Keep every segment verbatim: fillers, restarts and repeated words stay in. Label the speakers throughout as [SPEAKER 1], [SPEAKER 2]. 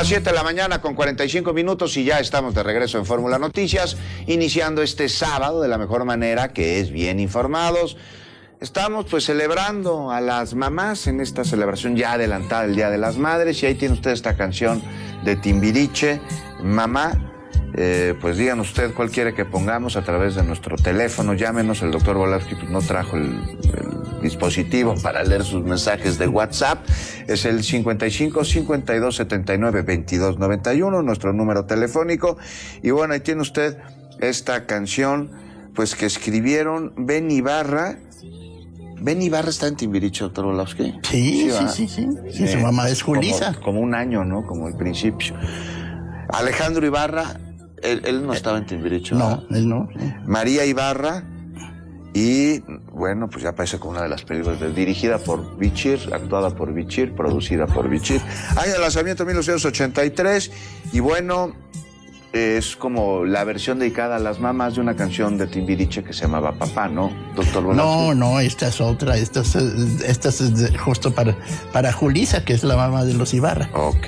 [SPEAKER 1] las siete de la mañana con cuarenta y cinco minutos y ya estamos de regreso en Fórmula Noticias, iniciando este sábado de la mejor manera, que es bien informados. Estamos pues celebrando a las mamás en esta celebración ya adelantada del Día de las Madres, y ahí tiene usted esta canción de Timbiriche, Mamá. Eh, pues digan usted cuál quiere que pongamos a través de nuestro teléfono, llámenos. El doctor Volavsky pues, no trajo el, el dispositivo para leer sus mensajes de WhatsApp. Es el cincuenta y cinco, cincuenta y dos, setenta y nueve, veintidós, noventa y uno, nuestro número telefónico. Y bueno, ahí tiene usted esta canción pues que escribieron Ben Ibarra. Ben Ibarra está en Timbiriche, doctor Volavsky.
[SPEAKER 2] Sí, sí, sí, sí, sí. sí eh, su mamá es Julisa.
[SPEAKER 1] Como, como un año, ¿no? Como el principio. Alejandro Ibarra. Él, él no estaba en Timbiriche.
[SPEAKER 2] No, él no. Sí.
[SPEAKER 1] María Ibarra, y bueno, pues ya aparece como una de las películas de, dirigida por Bichir, actuada por Bichir, producida por Bichir. Año de lanzamiento mil novecientos ochenta y tres, y bueno, es como la versión dedicada a las mamás de una canción de Timbiriche que se llamaba Papá, ¿no, doctor Volavsky?
[SPEAKER 2] No, no, esta es otra, esta es, esta es justo para, para Julisa, que es la mamá de los Ibarra.
[SPEAKER 1] Ok.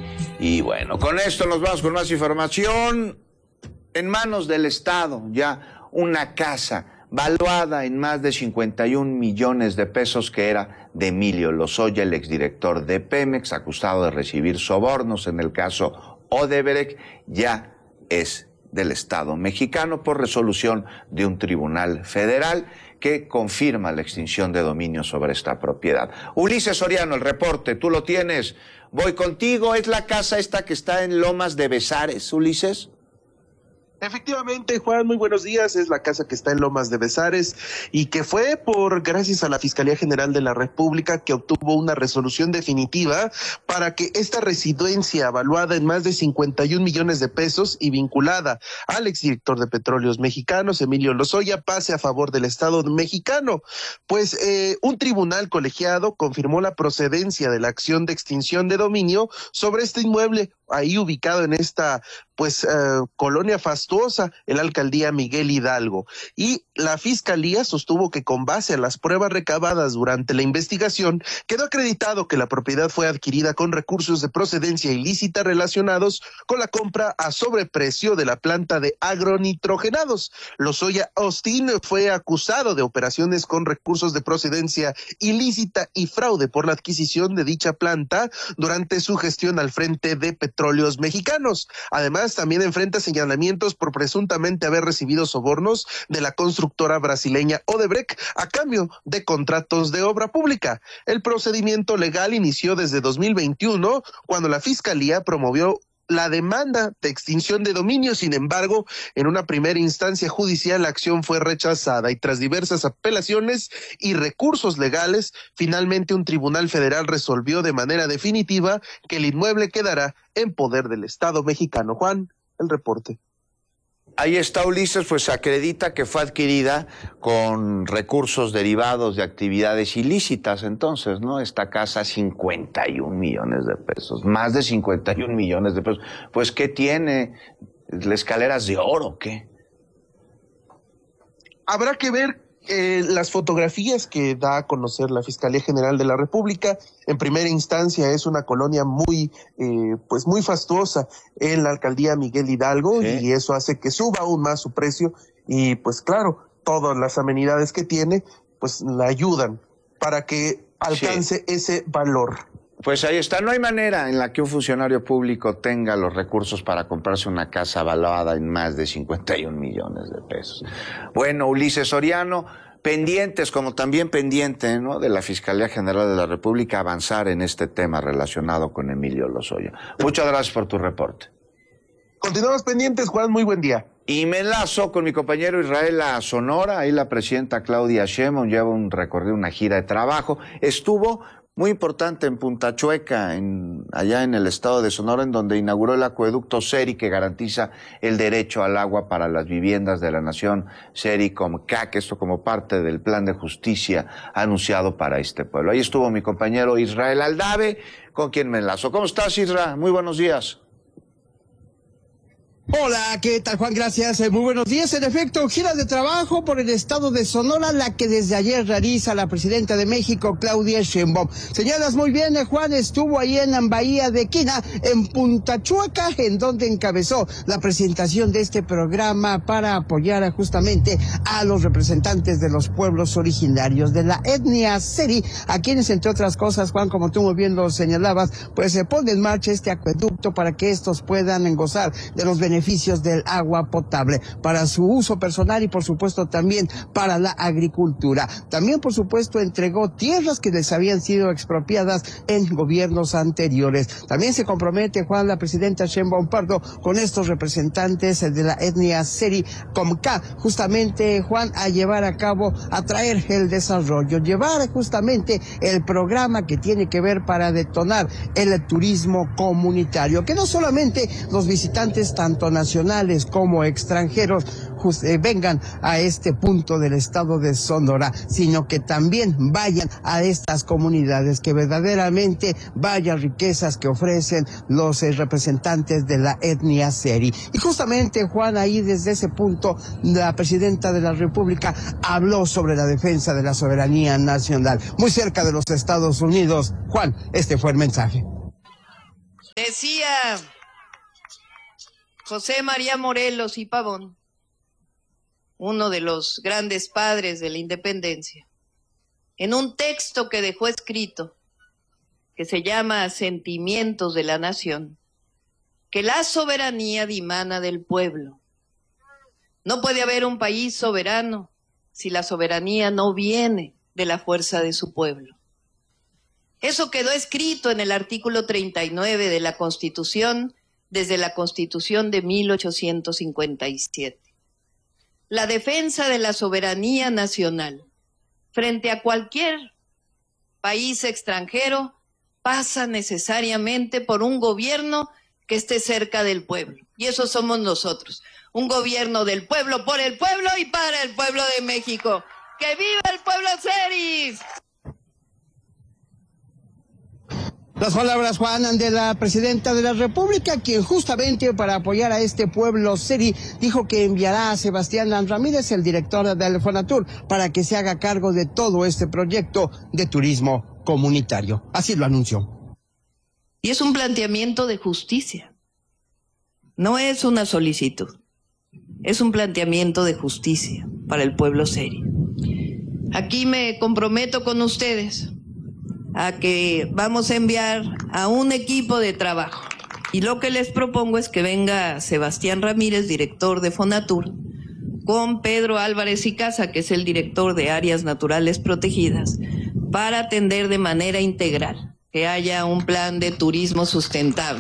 [SPEAKER 1] Y bueno, con esto nos vamos con más información. En manos del Estado, ya una casa valuada en más de cincuenta y un millones de pesos, que era de Emilio Lozoya, el exdirector de Pemex, acusado de recibir sobornos en el caso Odebrecht, ya es del Estado mexicano por resolución de un tribunal federal que confirma la extinción de dominio sobre esta propiedad. Ulises Soriano, el reporte, tú lo tienes. Voy contigo. Es la casa esta que está en Lomas de Bezares, Ulises.
[SPEAKER 3] Efectivamente, Juan, muy buenos días. Es la casa que está en Lomas de Bezares y que fue por gracias a la Fiscalía General de la República que obtuvo una resolución definitiva para que esta residencia, evaluada en más de cincuenta y un millones de pesos y vinculada al exdirector de Petróleos Mexicanos, Emilio Lozoya, pase a favor del Estado mexicano. Pues eh, un tribunal colegiado confirmó la procedencia de la acción de extinción de dominio sobre este inmueble, ahí ubicado en esta pues eh, colonia fastuosa, en la alcaldía Miguel Hidalgo. Y la fiscalía sostuvo que con base a las pruebas recabadas durante la investigación, quedó acreditado que la propiedad fue adquirida con recursos de procedencia ilícita relacionados con la compra a sobreprecio de la planta de agronitrogenados. Lozoya Austin fue acusado de operaciones con recursos de procedencia ilícita y fraude por la adquisición de dicha planta durante su gestión al frente de Petróleos Mexicanos. Además, también enfrenta señalamientos por presuntamente haber recibido sobornos de la constructora brasileña Odebrecht a cambio de contratos de obra pública. El procedimiento legal inició desde dos mil veintiuno, cuando la Fiscalía promovió la demanda de extinción de dominio. Sin embargo, en una primera instancia judicial la acción fue rechazada, y tras diversas apelaciones y recursos legales, finalmente un tribunal federal resolvió de manera definitiva que el inmueble quedará en poder del Estado mexicano. Juan, el reporte.
[SPEAKER 1] Ahí está, Ulises, pues acredita que fue adquirida con recursos derivados de actividades ilícitas, entonces, ¿no? Esta casa, cincuenta y un millones de pesos, más de cincuenta y un millones de pesos. Pues, ¿qué tiene? ¿Las escaleras de oro, qué?
[SPEAKER 3] Habrá que ver Eh, las fotografías que da a conocer la Fiscalía General de la República. En primera instancia es una colonia muy, eh, pues muy fastuosa en la alcaldía Miguel Hidalgo, ¿sí? Y eso hace que suba aún más su precio, y pues claro, todas las amenidades que tiene, pues la ayudan para que alcance, sí, ese valor.
[SPEAKER 1] Pues ahí está, no hay manera en la que un funcionario público tenga los recursos para comprarse una casa valuada en más de cincuenta y un millones de pesos. Bueno, Ulises Soriano, pendientes, como también pendiente, ¿no?, de la Fiscalía General de la República, avanzar en este tema relacionado con Emilio Lozoya. Muchas gracias por tu reporte.
[SPEAKER 3] Continuamos pendientes, Juan, muy buen día.
[SPEAKER 1] Y me enlazo con mi compañero Israel a Sonora. Ahí la presidenta Claudia Sheinbaum lleva un recorrido, una gira de trabajo. Estuvo muy importante en Punta Chueca, en, allá en el estado de Sonora, en donde inauguró el acueducto Seri, que garantiza el derecho al agua para las viviendas de la nación Seri-Comcac, esto como parte del plan de justicia anunciado para este pueblo. Ahí estuvo mi compañero Israel Aldave, con quien me enlazo. ¿Cómo estás, Isra? Muy buenos días.
[SPEAKER 4] Hola, ¿qué tal, Juan? Gracias. Eh, muy buenos días. En efecto, gira de trabajo por el estado de Sonora, la que desde ayer realiza la presidenta de México, Claudia Sheinbaum. Señalas muy bien, eh, Juan, estuvo ahí en Bahía de Quina, en Punta Chueca, en donde encabezó la presentación de este programa para apoyar justamente a los representantes de los pueblos originarios de la etnia Seri, a quienes, entre otras cosas, Juan, como tú muy bien lo señalabas, pues se pone en marcha este acueducto para que estos puedan gozar de los beneficios beneficios del agua potable para su uso personal y por supuesto también para la agricultura. También por supuesto entregó tierras que les habían sido expropiadas en gobiernos anteriores. También se compromete, Juan, la presidenta Sheinbaum Pardo con estos representantes de la etnia Seri Comca, justamente, Juan, a llevar a cabo, a traer el desarrollo, llevar justamente el programa que tiene que ver para detonar el turismo comunitario, que no solamente los visitantes tanto nacionales como extranjeros just, eh, vengan a este punto del estado de Sonora, sino que también vayan a estas comunidades, que verdaderamente vaya riquezas que ofrecen los eh, representantes de la etnia Seri. Y justamente, Juan, ahí desde ese punto la presidenta de la República habló sobre la defensa de la soberanía nacional, muy cerca de los Estados Unidos. Juan, este fue el mensaje.
[SPEAKER 5] Decía José María Morelos y Pavón, uno de los grandes padres de la independencia, en un texto que dejó escrito, que se llama Sentimientos de la Nación, que la soberanía dimana del pueblo. No puede haber un país soberano si la soberanía no viene de la fuerza de su pueblo. Eso quedó escrito en el artículo treinta y nueve de la Constitución, desde la Constitución de mil ochocientos cincuenta y siete. La defensa de la soberanía nacional frente a cualquier país extranjero pasa necesariamente por un gobierno que esté cerca del pueblo. Y eso somos nosotros, un gobierno del pueblo, por el pueblo y para el pueblo de México. ¡Que viva el pueblo Seri!
[SPEAKER 4] Las palabras, Juan, de la presidenta de la República, quien justamente para apoyar a este pueblo Seri dijo que enviará a Sebastián Ramírez, el director del Fonatur, para que se haga cargo de todo este proyecto de turismo comunitario. Así lo anunció.
[SPEAKER 5] Y es un planteamiento de justicia. No es una solicitud. Es un planteamiento de justicia para el pueblo Seri. Aquí me comprometo con ustedes a que vamos a enviar a un equipo de trabajo. Y lo que les propongo es que venga Sebastián Ramírez, director de Fonatur, con Pedro Álvarez y Casa, que es el director de Áreas Naturales Protegidas, para atender de manera integral que haya un plan de turismo sustentable.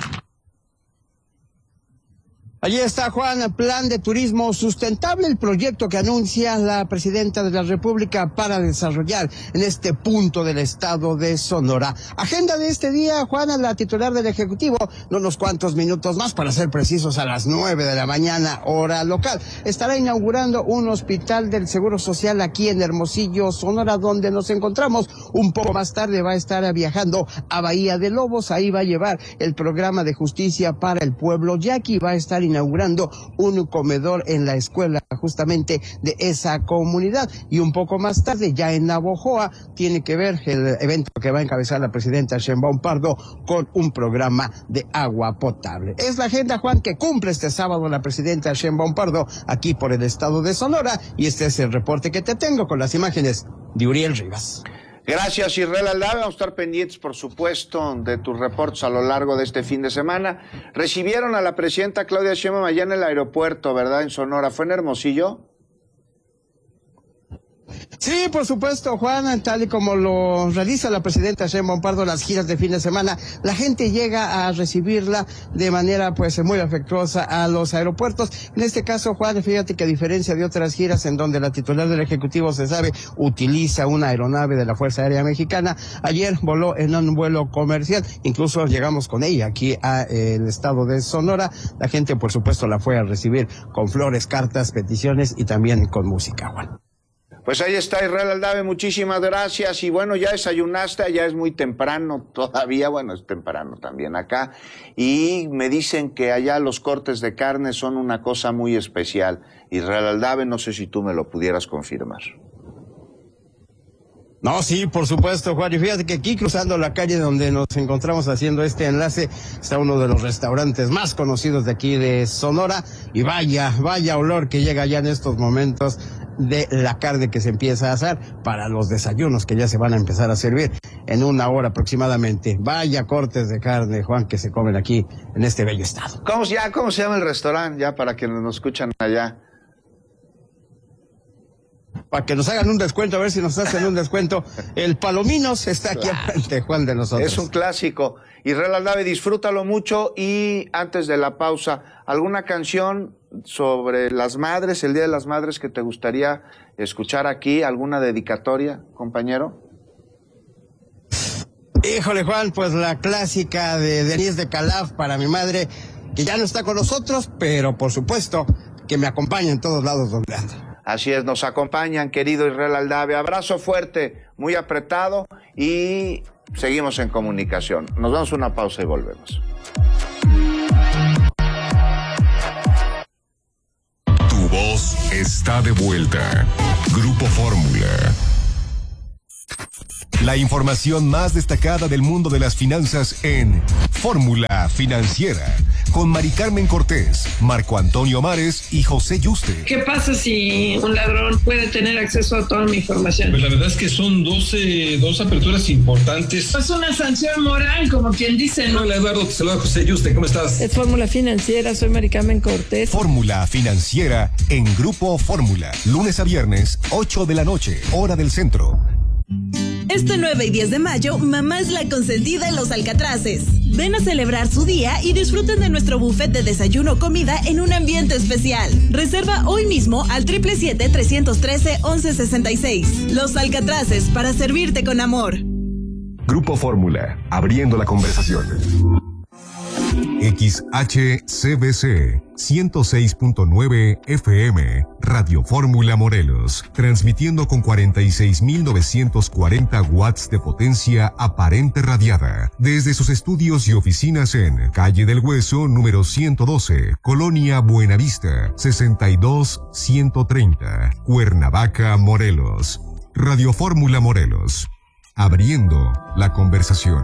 [SPEAKER 4] Allí está, Juan, plan de turismo sustentable, el proyecto que anuncia la presidenta de la República para desarrollar en este punto del estado de Sonora. Agenda de este día, Juan, la titular del Ejecutivo, en unos cuantos minutos más, para ser precisos, a las nueve de la mañana, hora local, estará inaugurando un hospital del Seguro Social aquí en Hermosillo, Sonora, donde nos encontramos. Un poco más tarde va a estar viajando a Bahía de Lobos, ahí va a llevar el programa de justicia para el pueblo yaqui, va a estar inaugurando un comedor en la escuela justamente de esa comunidad. Y un poco más tarde, ya en Navojoa, tiene que ver el evento que va a encabezar la presidenta Sheinbaum Pardo con un programa de agua potable. Es la agenda, Juan, que cumple este sábado la presidenta Sheinbaum Pardo aquí por el estado de Sonora, y este es el reporte que te tengo con las imágenes de Uriel Rivas.
[SPEAKER 1] Gracias, Israel Aldave. Vamos a estar pendientes, por supuesto, de tus reportes a lo largo de este fin de semana. Recibieron a la presidenta Claudia Sheinbaum allá en el aeropuerto, ¿verdad? En Sonora. ¿Fue en Hermosillo?
[SPEAKER 4] Sí, por supuesto, Juan, tal y como lo realiza la presidenta Sheinbaum Pardo las giras de fin de semana, la gente llega a recibirla de manera pues muy afectuosa a los aeropuertos. En este caso, Juan, fíjate que a diferencia de otras giras en donde la titular del Ejecutivo, se sabe, utiliza una aeronave de la Fuerza Aérea Mexicana, ayer voló en un vuelo comercial, incluso llegamos con ella aquí a eh, el estado de Sonora. La gente, por supuesto, la fue a recibir con flores, cartas, peticiones y también con música, Juan.
[SPEAKER 1] Pues Pues ahí está Israel Aldave, muchísimas gracias. Y bueno, ya desayunaste, allá es muy temprano todavía, bueno, es temprano también acá. Y me dicen que allá los cortes de carne son una cosa muy especial. Israel Aldave, no sé si tú me lo pudieras confirmar.
[SPEAKER 4] No, sí, por supuesto, Juan. Y fíjate que aquí cruzando la calle donde nos encontramos haciendo este enlace está uno de los restaurantes más conocidos de aquí de Sonora. Y vaya, vaya olor que llega ya en estos momentos de la carne que se empieza a asar para los desayunos que ya se van a empezar a servir en una hora aproximadamente. Vaya cortes de carne, Juan, que se comen aquí en este bello estado.
[SPEAKER 1] ¿Cómo, ya, ¿cómo se llama el restaurante? Ya para quienes nos escuchan allá.
[SPEAKER 4] Para que nos hagan un descuento, a ver si nos hacen un descuento. El Palominos está aquí
[SPEAKER 1] Claro.
[SPEAKER 4] enfrente, Juan, de nosotros.
[SPEAKER 1] Es un clásico. Israel Aldave, disfrútalo mucho. Y antes de la pausa, ¿alguna canción sobre las madres, el Día de las Madres, que te gustaría escuchar aquí? ¿Alguna dedicatoria, compañero?
[SPEAKER 4] Híjole, Juan, pues la clásica de Denise de Calaf para mi madre, que ya no está con nosotros, pero por supuesto que me acompaña en todos lados donde anda.
[SPEAKER 1] Así es, nos acompañan, querido Israel Aldave. Abrazo fuerte, muy apretado y seguimos en comunicación. Nos damos una pausa y volvemos.
[SPEAKER 6] Tu voz está de vuelta. Grupo Fórmula. La información más destacada del mundo de las finanzas en Fórmula Financiera, con Mari Carmen Cortés, Marco Antonio Mares y José Yuste.
[SPEAKER 7] ¿Qué pasa si un ladrón puede tener acceso a toda mi información?
[SPEAKER 8] Pues la verdad es que son doce, dos aperturas importantes.
[SPEAKER 7] Es una sanción moral, como quien dice, ¿no?
[SPEAKER 8] Hola Eduardo, te saluda José Yuste, ¿cómo estás?
[SPEAKER 7] Es Fórmula Financiera, soy Mari Carmen Cortés.
[SPEAKER 6] Fórmula Financiera en Grupo Fórmula, lunes a viernes, ocho de la noche, hora del centro.
[SPEAKER 9] Este nueve y diez de mayo, mamá es la consentida en Los Alcatraces. Ven a celebrar su día y disfruten de nuestro buffet de desayuno o comida en un ambiente especial. Reserva hoy mismo al siete siete siete, tres uno tres, once sesenta y seis. Los Alcatraces, para servirte con amor.
[SPEAKER 6] Grupo Fórmula, abriendo la conversación. X H C B C ciento seis punto nueve F M, Radio Fórmula Morelos, transmitiendo con cuarenta y seis mil novecientos cuarenta watts de potencia aparente radiada, desde sus estudios y oficinas en Calle del Hueso, número ciento doce, Colonia Buenavista, sesenta y dos ciento treinta, Cuernavaca, Morelos. Radio Fórmula Morelos, abriendo la conversación.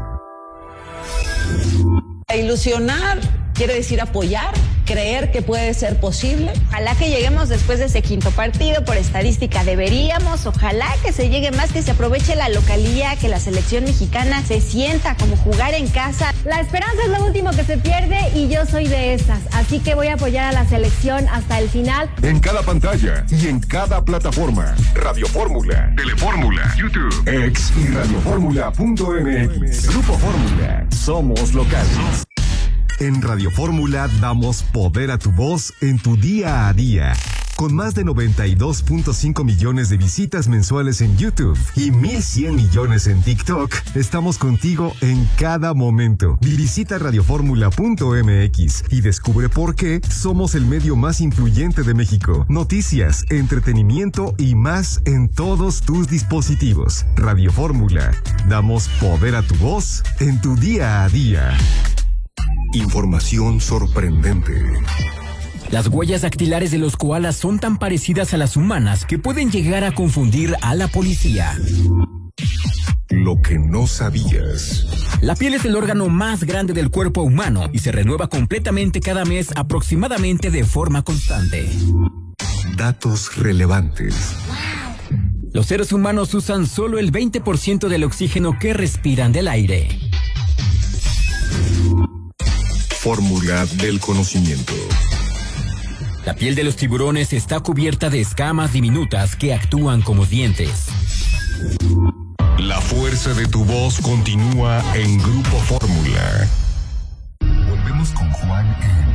[SPEAKER 10] Ilusionar quiere decir apoyar, creer que puede ser posible.
[SPEAKER 11] Ojalá que lleguemos después de ese quinto partido, por estadística deberíamos, ojalá que se llegue más, que se aproveche la localía, que la selección mexicana se sienta como jugar en casa.
[SPEAKER 12] La esperanza es lo último que se pierde y yo soy de esas, así que voy a apoyar a la selección hasta el final.
[SPEAKER 6] En cada pantalla y en cada plataforma, Radio Fórmula, Telefórmula, YouTube, X y radiofórmula punto m x. Grupo Fórmula, somos locales. En Radio Fórmula damos poder a tu voz en tu día a día. Con más de noventa y dos punto cinco millones de visitas mensuales en YouTube y mil cien millones en TikTok, estamos contigo en cada momento. Visita radiofórmula punto m x y descubre por qué somos el medio más influyente de México. Noticias, entretenimiento y más en todos tus dispositivos. Radio Fórmula, damos poder a tu voz en tu día a día. Información sorprendente.
[SPEAKER 13] Las huellas dactilares de los koalas son tan parecidas a las humanas que pueden llegar a confundir a la policía.
[SPEAKER 6] Lo que no sabías.
[SPEAKER 13] La piel es el órgano más grande del cuerpo humano y se renueva completamente cada mes, aproximadamente de forma constante.
[SPEAKER 6] Datos relevantes.
[SPEAKER 13] Los seres humanos usan solo el veinte por ciento del oxígeno que respiran del aire.
[SPEAKER 6] Fórmula del conocimiento.
[SPEAKER 13] La piel de los tiburones está cubierta de escamas diminutas que actúan como dientes.
[SPEAKER 6] La fuerza de tu voz continúa en Grupo Fórmula. Volvemos con Juan en